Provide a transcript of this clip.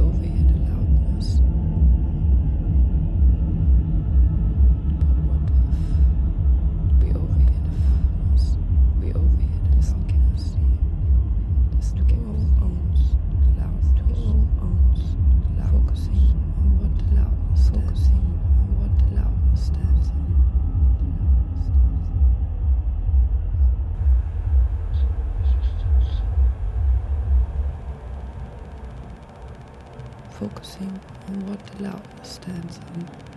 overhear the loudness. But what if we overhear the loudness? We overhear the loudness. Listen to our owns the loudness. Focusing on what the loudness stands in. Focusing on what the loudness stands on.